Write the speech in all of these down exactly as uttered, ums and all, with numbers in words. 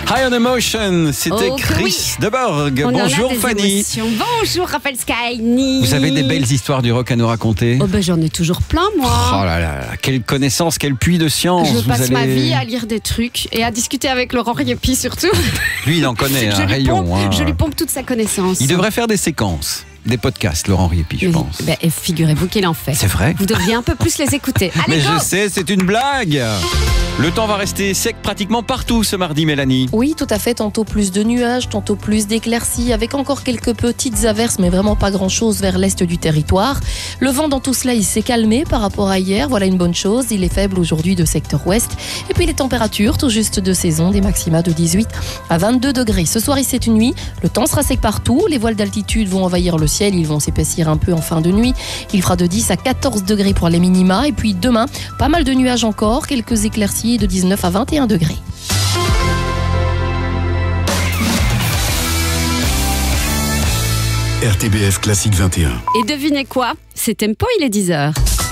High on Emotion, c'était Oh, Chris oui. Deborg. On en a Bonjour des Fanny. émotions. Bonjour Raphaël Skyni. Vous avez des belles histoires du rock à nous raconter? Oh ben j'en ai toujours plein moi. Oh là là, là, quelle connaissance, quel puits de science. Je vous passe allez... ma vie à lire des trucs et à discuter avec Laurent Riepi surtout. Lui, il en connaît je, un lui rayon. pompe, hein. je lui pompe toute sa connaissance. Il devrait faire des séquences, des podcasts, Laurent Riepi, je Mais, pense. ben, figurez-vous qu'il en fait. C'est vrai? Vous devriez un peu plus les écouter. Allez, Mais go. je sais, c'est une blague. Le temps va rester sec pratiquement partout ce mardi, Mélanie. Oui, tout à fait. Tantôt plus de nuages, tantôt plus d'éclaircies, avec encore quelques petites averses, mais vraiment pas grand-chose vers l'est du territoire. Le vent dans tout cela, il s'est calmé par rapport à hier. Voilà une bonne chose. Il est faible aujourd'hui de secteur ouest. Et puis les températures, tout juste de saison, des maxima de dix-huit à vingt-deux degrés. Ce soir et cette nuit, le temps sera sec partout. Les voiles d'altitude vont envahir le ciel. Ils vont s'épaissir un peu en fin de nuit. Il fera de dix à quatorze degrés pour les minima. Et puis demain, pas mal de nuages encore, quelques éclaircies de dix-neuf à vingt et un degrés. R T B F Classique vingt et un. Et devinez quoi? C'est Tempo, il est dix heures.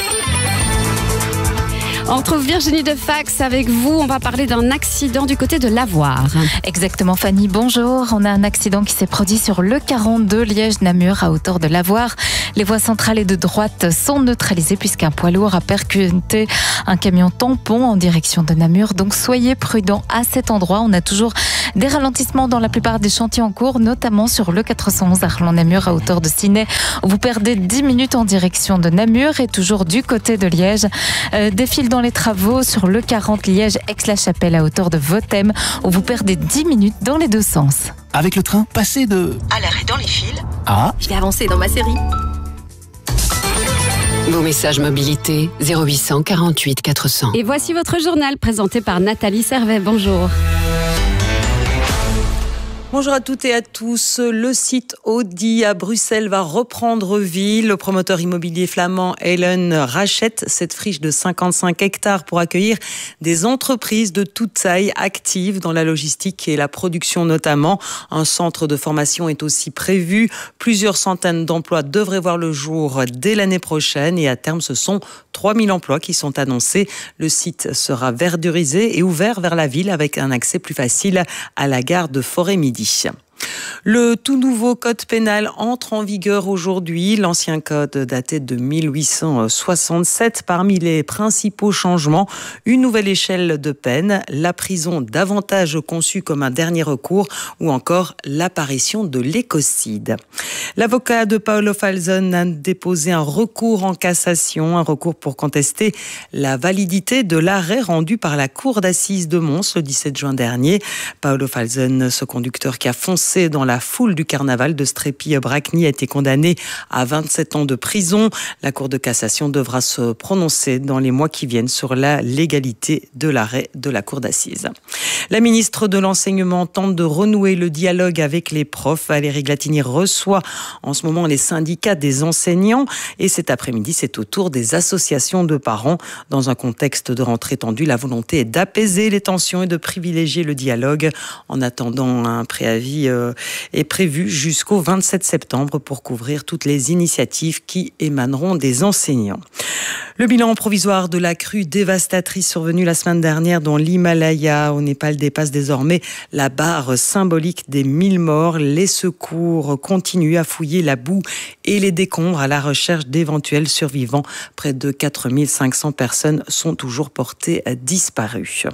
On retrouve Virginie de Fax avec vous. On va parler d'un accident du côté de Lavoir. Exactement Fanny, bonjour. On a un accident qui s'est produit sur le quarante-deux Liège-Namur à hauteur de Lavoir. Les voies centrales et de droite sont neutralisées puisqu'un poids lourd a percuté un camion tampon en direction de Namur. Donc soyez prudents à cet endroit. On a toujours des ralentissements dans la plupart des chantiers en cours, notamment sur le quatre cent onze Arlon-Namur à hauteur de Ciney. Vous perdez dix minutes en direction de Namur et toujours du côté de Liège. Euh, des files dans les travaux sur le quarante Liège-Aix-la-Chapelle à hauteur de Vothème où vous perdez dix minutes dans les deux sens. Avec le train, passez de... À l'arrêt dans les fils, Ah, je vais avancer dans ma série. Vos messages mobilité zéro huit cent quarante-huit quatre cents. Et voici votre journal présenté par Nathalie Servet. Bonjour. Bonjour à toutes et à tous. Le site Audi à Bruxelles va reprendre vie. Le promoteur immobilier flamand Helen rachète cette friche de cinquante-cinq hectares pour accueillir des entreprises de toute taille actives dans la logistique et la production notamment. Un centre de formation est aussi prévu. Plusieurs centaines d'emplois devraient voir le jour dès l'année prochaine et à terme ce sont trois mille emplois qui sont annoncés. Le site sera verdurisé et ouvert vers la ville avec un accès plus facile à la gare de Forêt-Midi. Le tout nouveau code pénal entre en vigueur aujourd'hui. L'ancien code datait de mille huit cent soixante-sept. Parmi les principaux changements, une nouvelle échelle de peine, la prison davantage conçue comme un dernier recours ou encore l'apparition de l'écocide. L'avocat de Paolo Falzon a déposé un recours en cassation, un recours pour contester la validité de l'arrêt rendu par la cour d'assises de Mons le dix-sept juin dernier. Paolo Falzon, ce conducteur qui a foncé dans la foule du carnaval de Strépy-Bracny, a été condamné à vingt-sept ans de prison. La Cour de cassation devra se prononcer dans les mois qui viennent sur la légalité de l'arrêt de la Cour d'assises. La ministre de l'Enseignement tente de renouer le dialogue avec les profs. Valérie Glatini reçoit en ce moment les syndicats des enseignants et cet après-midi, c'est au tour des associations de parents. Dans un contexte de rentrée tendue, la volonté est d'apaiser les tensions et de privilégier le dialogue. En attendant, un préavis euh, est prévu jusqu'au vingt-sept septembre pour couvrir toutes les initiatives qui émaneront des enseignants. Le bilan provisoire de la crue dévastatrice survenue la semaine dernière dans l'Himalaya au Népal dépasse désormais la barre symbolique des mille morts. Les secours continuent à fouiller la boue et les décombres à la recherche d'éventuels survivants. Près de quatre mille cinq cents personnes sont toujours portées disparues.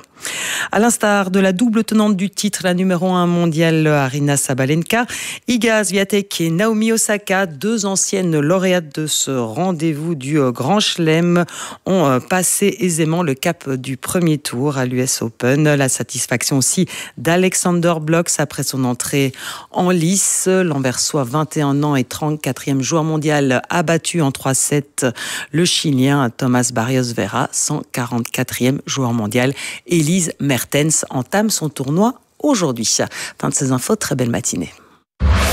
À l'instar de la double tenante du titre, la numéro un mondiale Aryna Sabalenka, Iga Swiatek et Naomi Osaka, deux anciennes lauréates de ce rendez-vous du Grand Chelem, ont passé aisément le cap du premier tour à l'U S Open. La satisfaction aussi d'Alexander Blocks après son entrée en lice. L'Anversois, vingt et un ans et trente-quatrième joueur mondial, a battu en trois sept le Chilien Thomas Barrios Vera, cent quarante-quatrième joueur mondial. Elise Mertens entame son tournoi aujourd'hui. Fin de ces infos, très belle matinée.